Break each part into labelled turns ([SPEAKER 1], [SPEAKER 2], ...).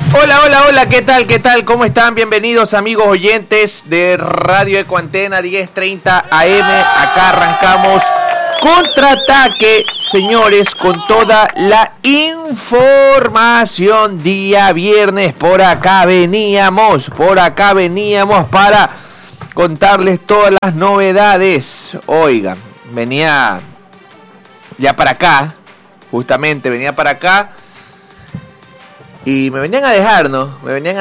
[SPEAKER 1] Hola, hola, hola, ¿qué tal? ¿Qué tal? ¿Cómo están? Bienvenidos amigos oyentes de Radio Ecoantena 1030 AM. Acá arrancamos Contraataque, señores, con toda la información. Día viernes, por acá veníamos para contarles todas las novedades. Oigan, venía ya para acá, justamente venía para acá. Y me venían a dejar, ¿no?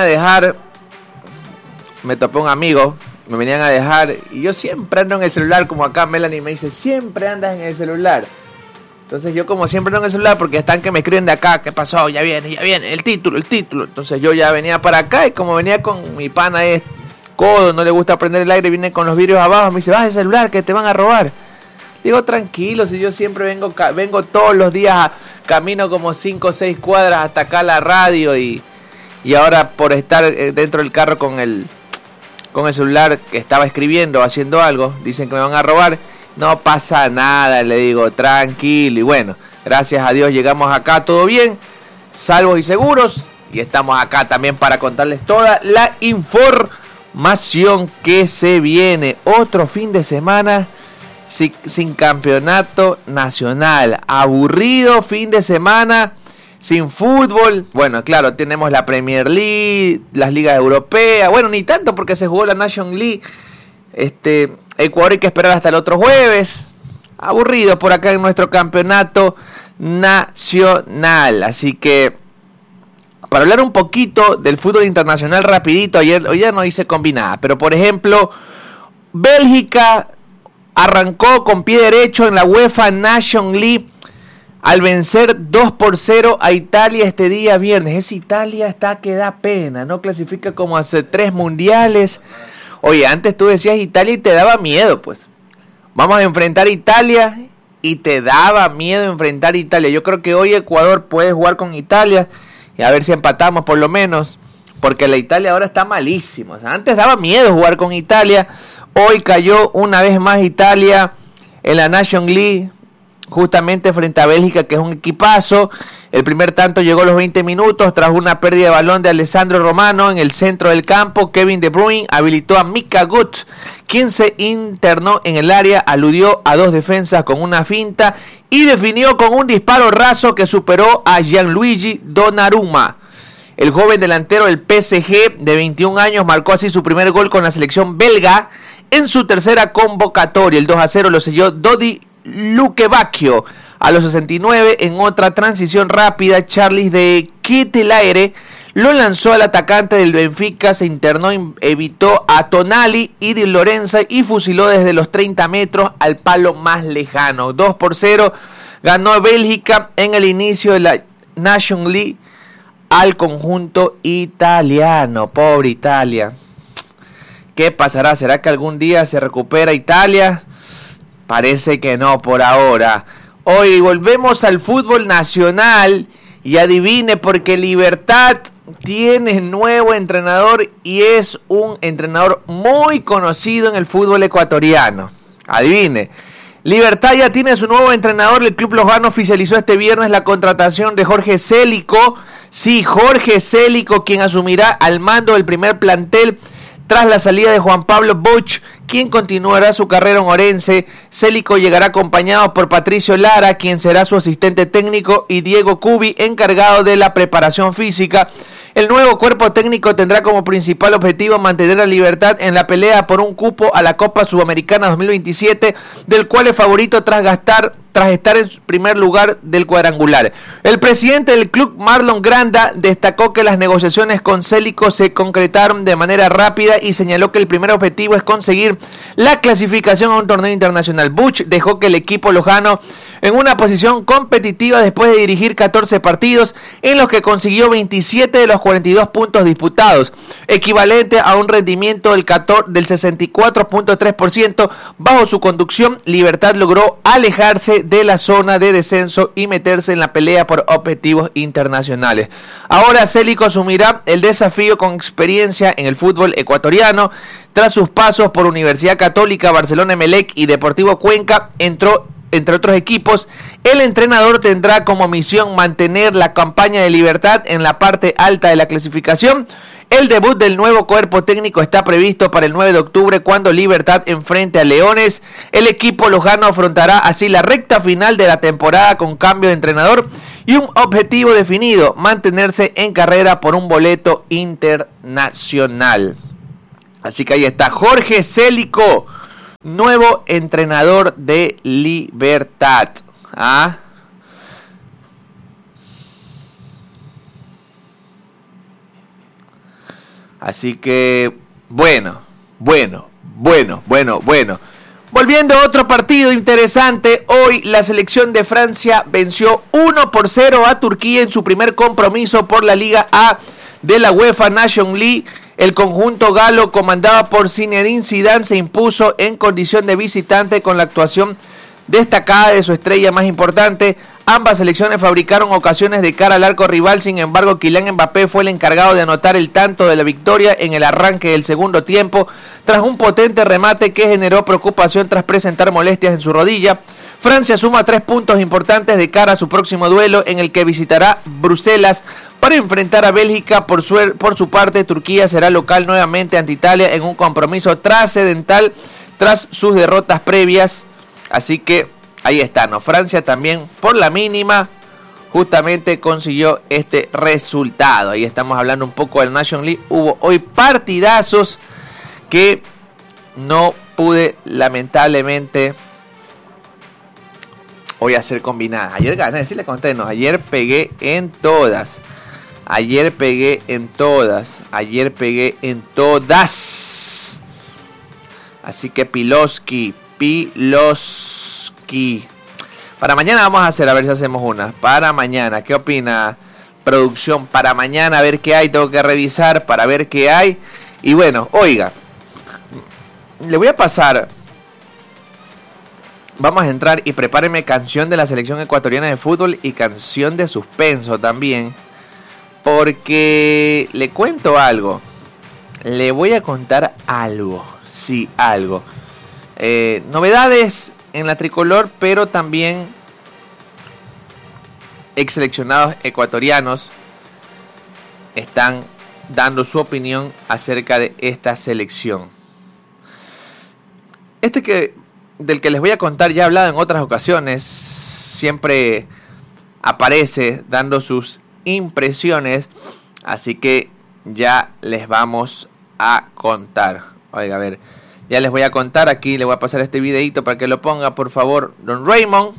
[SPEAKER 1] Me topé un amigo, me venían a dejar. Y yo siempre ando en el celular, como acá Melanie me dice, siempre andas en el celular. Entonces yo como siempre ando en el celular, porque están que me escriben de acá, ¿qué pasó? Ya viene, el título. Entonces yo ya venía para acá y como venía con mi pana codo, no le gusta prender el aire, viene con los vidrios abajo, me dice, baja el celular que te van a robar. Digo, tranquilo, si yo siempre vengo todos los días, camino como 5 o 6 cuadras hasta acá a la radio y ahora por estar dentro del carro con el celular que estaba escribiendo, haciendo algo, dicen que me van a robar. No pasa nada, le digo, tranquilo. Y bueno, gracias a Dios llegamos acá todo bien, salvos y seguros. Y estamos acá también para contarles toda la información que se viene. Otro fin de semana sin campeonato nacional, aburrido fin de semana, sin fútbol. Bueno, claro, tenemos la Premier League, las ligas europeas, bueno, ni tanto porque se jugó la Nation League. Ecuador hay que esperar hasta el otro jueves. Aburrido por acá en nuestro campeonato nacional. Así que, para hablar un poquito del fútbol internacional rapidito, hoy ya no hice combinada, pero por ejemplo, Bélgica arrancó con pie derecho en la UEFA Nation League al vencer 2-0 a Italia este día viernes. Esa Italia está que da pena, no clasifica como hace 3 mundiales. Oye, antes tú decías Italia y te daba miedo, pues. Vamos a enfrentar a Italia y te daba miedo enfrentar a Italia. Yo creo que hoy Ecuador puede jugar con Italia y a ver si empatamos por lo menos, porque la Italia ahora está malísima. O sea, antes daba miedo jugar con Italia. Hoy cayó una vez más Italia en la Nation League, justamente frente a Bélgica, que es un equipazo. El primer tanto llegó a los 20 minutos tras una pérdida de balón de Alessandro Romano en el centro del campo. Kevin De Bruyne habilitó a Mika Gut, quien se internó en el área, aludió a 2 defensas con una finta y definió con un disparo raso que superó a Gianluigi Donnarumma. El joven delantero del PSG de 21 años marcó así su primer gol con la selección belga en su tercera convocatoria. El 2-0 lo selló Dodi Lukebakio a los 69 en otra transición rápida. Charles de Ketelaere lo lanzó al atacante del Benfica, se internó, evitó a Tonali y Di Lorenzo y fusiló desde los 30 metros al palo más lejano. 2-0 ganó Bélgica en el inicio de la Nation League al conjunto italiano. Pobre Italia. ¿Qué pasará? ¿Será que algún día se recupera Italia? Parece que no por ahora. Hoy volvemos al fútbol nacional y adivine, porque Libertad tiene nuevo entrenador y es un entrenador muy conocido en el fútbol ecuatoriano. Adivine. Libertad ya tiene su nuevo entrenador. El club lojano oficializó este viernes la contratación de Jorge Célico. Sí, Jorge Célico, quien asumirá al mando del primer plantel tras la salida de Juan Pablo Bosch, quien continuará su carrera en Orense. Célico llegará acompañado por Patricio Lara, quien será su asistente técnico, y Diego Cubi, encargado de la preparación física. El nuevo cuerpo técnico tendrá como principal objetivo mantener a Libertad en la pelea por un cupo a la Copa Sudamericana 2027, del cual es favorito tras estar en primer lugar del cuadrangular. El presidente del club, Marlon Granda, destacó que las negociaciones con Célico se concretaron de manera rápida y señaló que el primer objetivo es conseguir la clasificación a un torneo internacional. Busch dejó que el equipo lojano en una posición competitiva después de dirigir 14 partidos en los que consiguió 27 de los 42 puntos disputados, equivalente a un rendimiento del 64.3%. Bajo su conducción, Libertad logró alejarse de la zona de descenso y meterse en la pelea por objetivos internacionales. Ahora Célico asumirá el desafío con experiencia en el fútbol ecuatoriano. Tras sus pasos por Universidad Católica, Barcelona Emelec y Deportivo Cuenca, entró entre otros equipos, el entrenador tendrá como misión mantener la campaña de Libertad en la parte alta de la clasificación. El debut del nuevo cuerpo técnico está previsto para el 9 de octubre cuando Libertad enfrente a Leones. El equipo lojano afrontará así la recta final de la temporada con cambio de entrenador y un objetivo definido: mantenerse en carrera por un boleto internacional. Así que ahí está Jorge Célico, nuevo entrenador de Libertad. Así que, bueno. Volviendo a otro partido interesante, hoy la selección de Francia venció 1-0 a Turquía en su primer compromiso por la Liga A de la UEFA Nations League. El conjunto galo, comandado por Zinedine Zidane, se impuso en condición de visitante con la actuación destacada de su estrella más importante. Ambas selecciones fabricaron ocasiones de cara al arco rival, sin embargo, Kylian Mbappé fue el encargado de anotar el tanto de la victoria en el arranque del segundo tiempo, tras un potente remate que generó preocupación tras presentar molestias en su rodilla. Francia suma 3 puntos importantes de cara a su próximo duelo, en el que visitará Bruselas para enfrentar a Bélgica. Por su parte, Turquía será local nuevamente ante Italia en un compromiso trascendental tras sus derrotas previas. Así que ahí está, ¿no? Francia también por la mínima justamente consiguió este resultado. Ahí estamos hablando un poco del National League. Hubo hoy partidazos que no pude lamentablemente hoy hacer combinadas. Ayer gané, sí le conté, no, ayer pegué en todas. Ayer pegué en todas. Así que Piloski. Para mañana vamos a hacer, a ver si hacemos una. Para mañana, ¿qué opina producción? Para mañana, a ver qué hay. Tengo que revisar para ver qué hay. Y bueno, oiga, le voy a pasar. Vamos a entrar y prepáreme canción de la selección ecuatoriana de fútbol y canción de suspenso también. Porque le cuento algo. Le voy a contar algo. Sí, algo. Novedades en la tricolor, pero también ex seleccionados ecuatorianos están dando su opinión acerca de esta selección. Del que les voy a contar, ya he hablado en otras ocasiones, siempre aparece dando sus impresiones, así que ya les vamos a contar. Oiga, a ver, ya les voy a contar, aquí le voy a pasar este videito para que lo ponga, por favor, Don Raymond,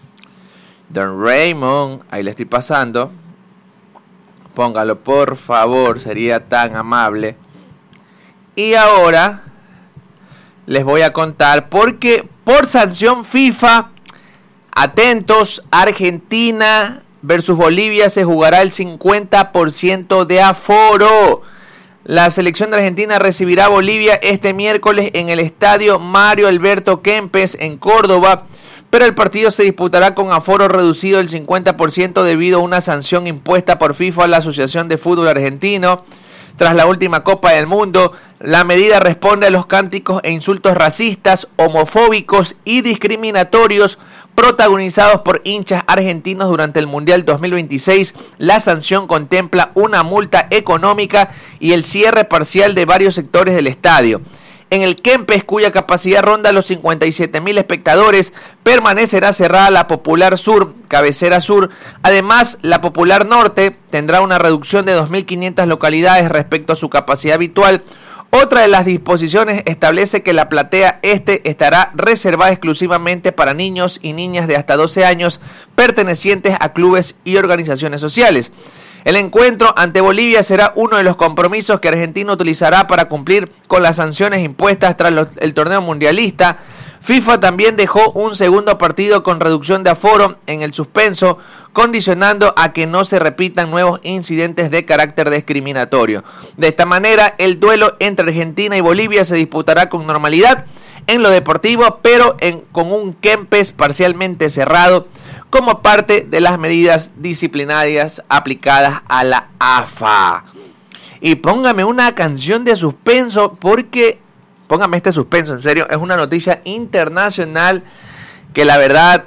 [SPEAKER 1] ahí le estoy pasando, póngalo por favor, sería tan amable. Y ahora les voy a contar porque por sanción FIFA, atentos, Argentina versus Bolivia se jugará el 50% de aforo. La selección de Argentina recibirá a Bolivia este miércoles en el estadio Mario Alberto Kempes en Córdoba, pero el partido se disputará con aforo reducido del 50% debido a una sanción impuesta por FIFA a la Asociación de Fútbol Argentino. Tras la última Copa del Mundo, la medida responde a los cánticos e insultos racistas, homofóbicos y discriminatorios protagonizados por hinchas argentinos durante el Mundial 2026. La sanción contempla una multa económica y el cierre parcial de varios sectores del estadio. En el Kempes, cuya capacidad ronda los 57.000 espectadores, permanecerá cerrada la Popular Sur, cabecera sur. Además, la Popular Norte tendrá una reducción de 2.500 localidades respecto a su capacidad habitual. Otra de las disposiciones establece que la platea este estará reservada exclusivamente para niños y niñas de hasta 12 años pertenecientes a clubes y organizaciones sociales. El encuentro ante Bolivia será uno de los compromisos que Argentina utilizará para cumplir con las sanciones impuestas tras el torneo mundialista. FIFA también dejó un segundo partido con reducción de aforo en el suspenso, condicionando a que no se repitan nuevos incidentes de carácter discriminatorio. De esta manera, el duelo entre Argentina y Bolivia se disputará con normalidad en lo deportivo, pero con un Kempes parcialmente cerrado, como parte de las medidas disciplinarias aplicadas a la AFA. Y póngame una canción de suspenso, porque póngame este suspenso, en serio, es una noticia internacional que la verdad,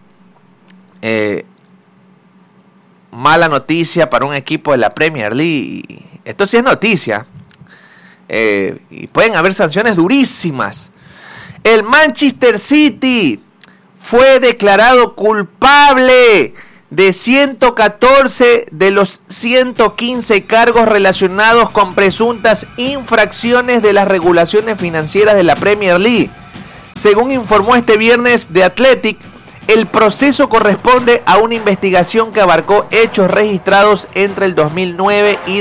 [SPEAKER 1] mala noticia para un equipo de la Premier League. Esto sí es noticia. Y pueden haber sanciones durísimas. El Manchester City fue declarado culpable de 114 de los 115 cargos relacionados con presuntas infracciones de las regulaciones financieras de la Premier League. Según informó este viernes The Athletic, el proceso corresponde a una investigación que abarcó hechos registrados entre el 2009 y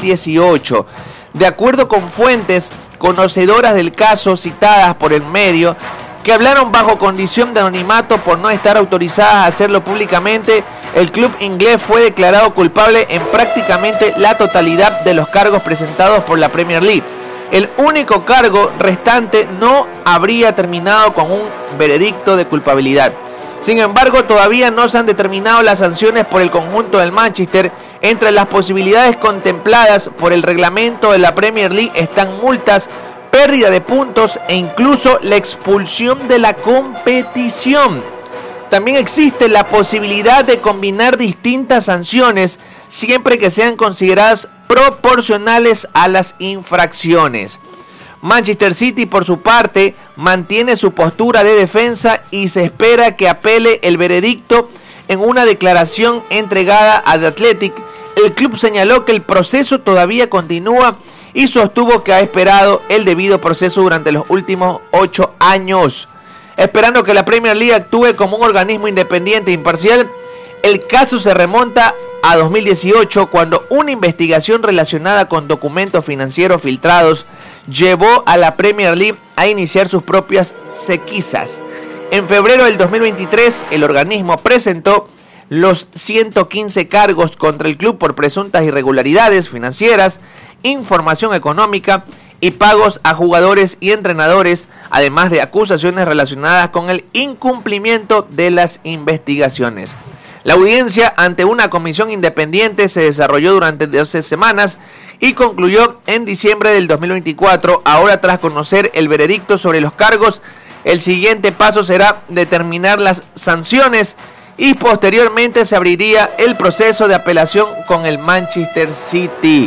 [SPEAKER 1] 2018. De acuerdo con fuentes conocedoras del caso citadas por el medio, que hablaron bajo condición de anonimato por no estar autorizadas a hacerlo públicamente, el club inglés fue declarado culpable en prácticamente la totalidad de los cargos presentados por la Premier League. El único cargo restante no habría terminado con un veredicto de culpabilidad. Sin embargo, todavía no se han determinado las sanciones por el conjunto del Manchester. Entre las posibilidades contempladas por el reglamento de la Premier League están multas, pérdida de puntos e incluso la expulsión de la competición. También existe la posibilidad de combinar distintas sanciones siempre que sean consideradas proporcionales a las infracciones. Manchester City, por su parte, mantiene su postura de defensa y se espera que apele el veredicto. En una declaración entregada a The Athletic, el club señaló que el proceso todavía continúa y sostuvo que ha esperado el debido proceso durante los últimos 8 años. Esperando que la Premier League actúe como un organismo independiente e imparcial, el caso se remonta a 2018, cuando una investigación relacionada con documentos financieros filtrados llevó a la Premier League a iniciar sus propias pesquisas. En febrero del 2023, el organismo presentó los 115 cargos contra el club por presuntas irregularidades financieras, información económica y pagos a jugadores y entrenadores, además de acusaciones relacionadas con el incumplimiento de las investigaciones. La audiencia ante una comisión independiente se desarrolló durante 12 semanas y concluyó en diciembre del 2024. Ahora, tras conocer el veredicto sobre los cargos, el siguiente paso será determinar las sanciones y posteriormente se abriría el proceso de apelación con el Manchester City.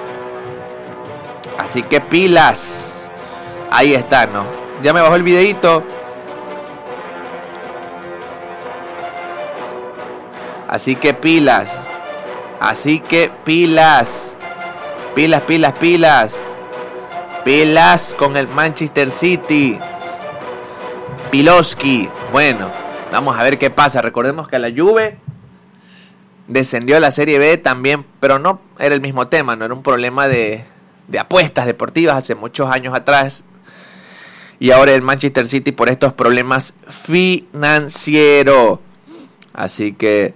[SPEAKER 1] Así que pilas. Ahí está, ¿no? Ya me bajó el videito. Así que pilas. Así que pilas. Pilas, pilas, pilas. Pilas con el Manchester City. Piloski. Bueno, vamos a ver qué pasa. Recordemos que la Juve descendió a la Serie B también, pero no era el mismo tema, no era un problema de apuestas deportivas hace muchos años atrás. Y ahora el Manchester City por estos problemas financieros. Así que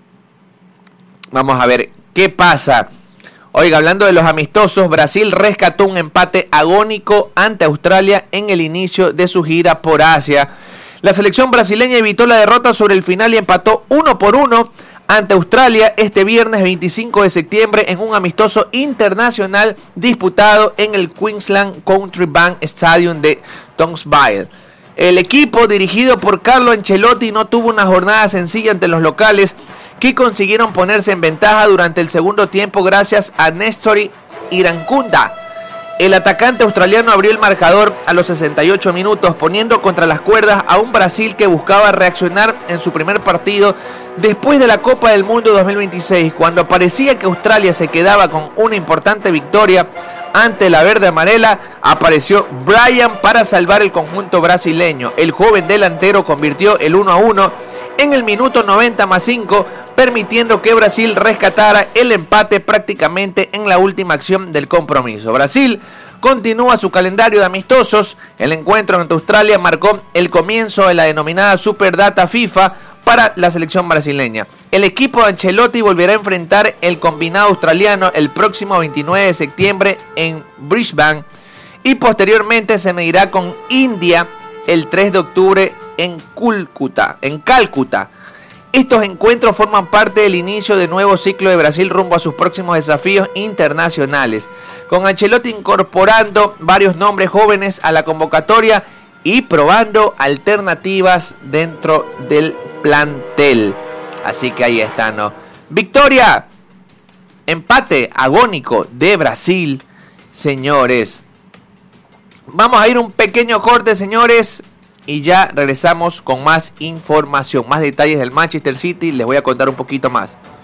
[SPEAKER 1] vamos a ver qué pasa. Oiga, hablando de los amistosos, Brasil rescató un empate agónico ante Australia en el inicio de su gira por Asia. La selección brasileña evitó la derrota sobre el final y empató 1-1 ante Australia este viernes 25 de septiembre en un amistoso internacional disputado en el Queensland Country Bank Stadium de Townsville. El equipo, dirigido por Carlo Ancelotti, no tuvo una jornada sencilla ante los locales, que consiguieron ponerse en ventaja durante el segundo tiempo gracias a Nestori Irankunda. El atacante australiano abrió el marcador a los 68 minutos, poniendo contra las cuerdas a un Brasil que buscaba reaccionar en su primer partido después de la Copa del Mundo 2026. Cuando parecía que Australia se quedaba con una importante victoria ante la verde amarela, apareció Bryan para salvar el conjunto brasileño. El joven delantero convirtió el 1-1 en el minuto 90+5, permitiendo que Brasil rescatara el empate prácticamente en la última acción del compromiso. Brasil continúa su calendario de amistosos. El encuentro ante Australia marcó el comienzo de la denominada Superdata FIFA para la selección brasileña. El equipo de Ancelotti volverá a enfrentar el combinado australiano el próximo 29 de septiembre en Brisbane y posteriormente se medirá con India el 3 de octubre en Calcuta. Estos encuentros forman parte del inicio de nuevo ciclo de Brasil rumbo a sus próximos desafíos internacionales, con Ancelotti incorporando varios nombres jóvenes a la convocatoria y probando alternativas dentro del plantel. Así que ahí está, ¿no? Victoria, empate agónico de Brasil, señores. Vamos a ir un pequeño corte, señores, y ya regresamos con más información, más detalles del Manchester City. Les voy a contar un poquito más.